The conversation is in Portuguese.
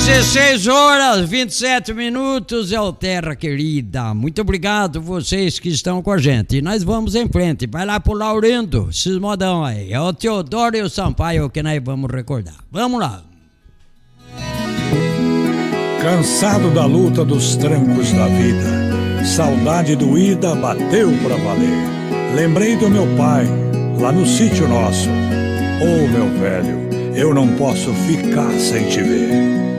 16 horas 27 minutos, é o Terra Querida. Muito obrigado vocês que estão com a gente. E nós vamos em frente. Vai lá pro Laurindo, esses modão aí. É o Teodoro e o Sampaio que nós vamos recordar. Vamos lá. Cansado da luta dos trancos da vida, saudade doída bateu pra valer. Lembrei do meu pai, lá no sítio nosso. Ô meu velho, eu não posso ficar sem te ver.